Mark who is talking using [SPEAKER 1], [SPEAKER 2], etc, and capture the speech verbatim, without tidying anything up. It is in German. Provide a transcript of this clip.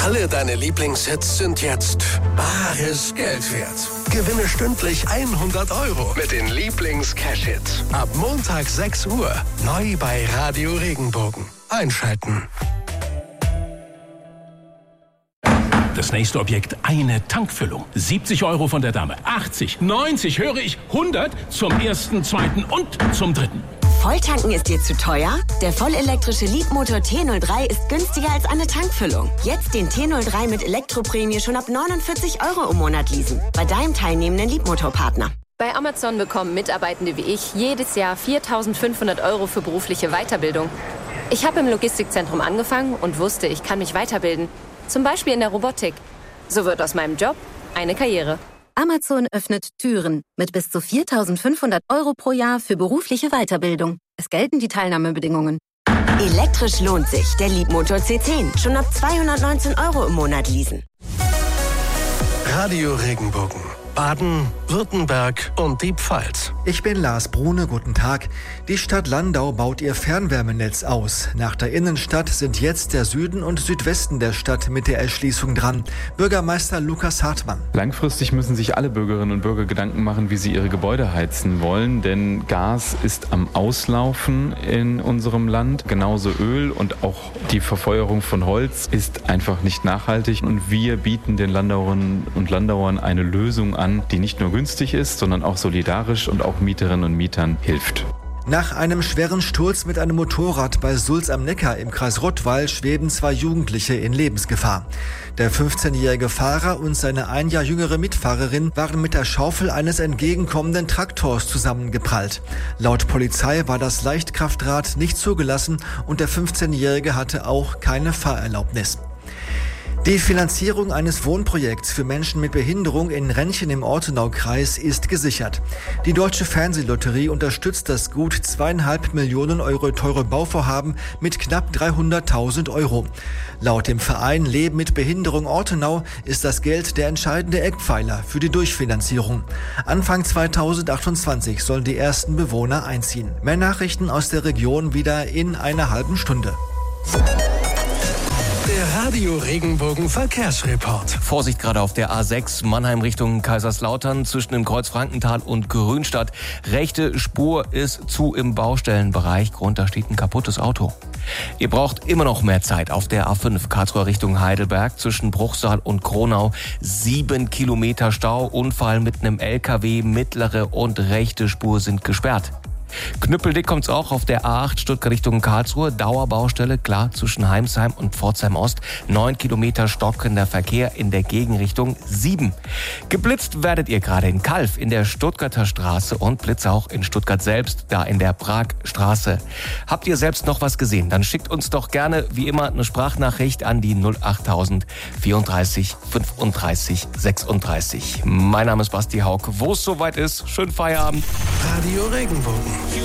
[SPEAKER 1] Alle deine Lieblingshits sind jetzt bares Geld wert. Gewinne stündlich hundert Euro mit den Lieblings-Cash-Hits. Ab Montag sechs Uhr. Neu bei Radio Regenbogen. Einschalten.
[SPEAKER 2] Das nächste Objekt, eine Tankfüllung. siebzig Euro von der Dame. achtzig, neunzig, höre ich, hundert zum ersten, zweiten und zum dritten.
[SPEAKER 3] Volltanken ist dir zu teuer? Der vollelektrische Leapmotor T null drei ist günstiger als eine Tankfüllung. Jetzt den T null drei mit Elektroprämie schon ab neunundvierzig Euro im Monat leasen. Bei deinem teilnehmenden Leapmotor-Partner.
[SPEAKER 4] Bei Amazon bekommen Mitarbeitende wie ich jedes Jahr viertausendfünfhundert Euro für berufliche Weiterbildung. Ich habe im Logistikzentrum angefangen und wusste, ich kann mich weiterbilden. Zum Beispiel in der Robotik. So wird aus meinem Job eine Karriere.
[SPEAKER 5] Amazon öffnet Türen mit bis zu viertausendfünfhundert Euro pro Jahr für berufliche Weiterbildung. Es gelten die Teilnahmebedingungen.
[SPEAKER 3] Elektrisch lohnt sich. Der Leapmotor C zehn. Schon ab zweihundertneunzehn Euro im Monat leasen.
[SPEAKER 1] Radio Regenbogen. Baden, Württemberg und die Pfalz.
[SPEAKER 6] Ich bin Lars Brune, guten Tag. Die Stadt Landau baut ihr Fernwärmenetz aus. Nach der Innenstadt sind jetzt der Süden und Südwesten der Stadt mit der Erschließung dran. Bürgermeister Lukas Hartmann.
[SPEAKER 7] Langfristig müssen sich alle Bürgerinnen und Bürger Gedanken machen, wie sie ihre Gebäude heizen wollen, denn Gas ist am Auslaufen in unserem Land. Genauso Öl und auch die Verfeuerung von Holz ist einfach nicht nachhaltig. Und wir bieten den Landauerinnen und Landauern eine Lösung an, die nicht nur günstig ist, sondern auch solidarisch und auch Mieterinnen und Mietern hilft.
[SPEAKER 6] Nach einem schweren Sturz mit einem Motorrad bei Sulz am Neckar im Kreis Rottweil schweben zwei Jugendliche in Lebensgefahr. Der fünfzehnjährige Fahrer und seine ein Jahr jüngere Mitfahrerin waren mit der Schaufel eines entgegenkommenden Traktors zusammengeprallt. Laut Polizei war das Leichtkraftrad nicht zugelassen und der fünfzehnjährige hatte auch keine Fahrerlaubnis. Die Finanzierung eines Wohnprojekts für Menschen mit Behinderung in Rennchen im Ortenaukreis ist gesichert. Die Deutsche Fernsehlotterie unterstützt das gut zweieinhalb Millionen Euro teure Bauvorhaben mit knapp dreihunderttausend Euro. Laut dem Verein Leben mit Behinderung Ortenau ist das Geld der entscheidende Eckpfeiler für die Durchfinanzierung. Anfang zweitausendachtundzwanzig sollen die ersten Bewohner einziehen. Mehr Nachrichten aus der Region wieder in einer halben Stunde.
[SPEAKER 1] Der Radio Regenbogen Verkehrsreport.
[SPEAKER 8] Vorsicht gerade auf der A sechs Mannheim Richtung Kaiserslautern zwischen dem Kreuz Frankenthal und Grünstadt. Rechte Spur ist zu im Baustellenbereich. Grund, da steht ein kaputtes Auto. Ihr braucht immer noch mehr Zeit auf der A fünf Karlsruhe Richtung Heidelberg zwischen Bruchsal und Kronau. Sieben Kilometer Stau, Unfall mit einem L K W, mittlere und rechte Spur sind gesperrt. Knüppeldick kommt's auch auf der A acht Stuttgart Richtung Karlsruhe. Dauerbaustelle, klar, zwischen Heimsheim und Pforzheim Ost. Neun Kilometer stockender Verkehr in der Gegenrichtung. Sieben. Geblitzt werdet ihr gerade in Kalf in der Stuttgarter Straße und Blitz auch in Stuttgart selbst, da in der Pragstraße. Habt ihr selbst noch was gesehen? Dann schickt uns doch gerne, wie immer, eine Sprachnachricht an die null achttausend vierunddreißig fünfunddreißig sechsunddreißig. Mein Name ist Basti Hauck. Wo es soweit ist, schönen Feierabend.
[SPEAKER 1] Radio Regenbogen.